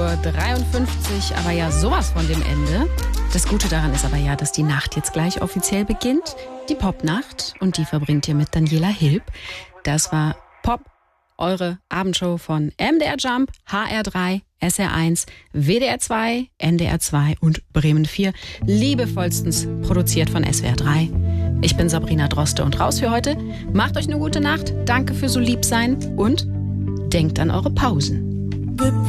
11:53 Uhr, aber ja sowas von dem Ende. Das Gute daran ist aber ja, dass die Nacht jetzt gleich offiziell beginnt. Die Popnacht. Und die verbringt ihr mit Daniela Hilb. Das war Pop, eure Abendshow von MDR Jump, HR3, SR1, WDR 2, NDR 2 und Bremen 4. Liebevollstens produziert von SWR 3. Ich bin Sabrina Droste und raus für heute. Macht euch eine gute Nacht. Danke für so lieb sein und denkt an eure Pausen.